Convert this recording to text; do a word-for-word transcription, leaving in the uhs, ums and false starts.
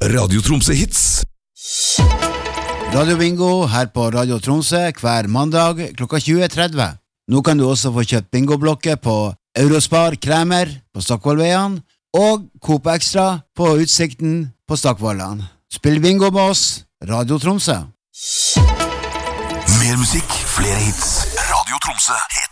Radio Tromsø Hits. Radio Bingo her på Radio Tromsø hver mandag klokka tjue tretti. Nå kan du også få kjøpt bingoblokker på Eurospar Kremer på Stockvollveien og Coop Extra på Utsikten på Stockvollan. Spill bingo med oss, Radio Tromsø. Mer musikk, flere hits. Radio Tromsø.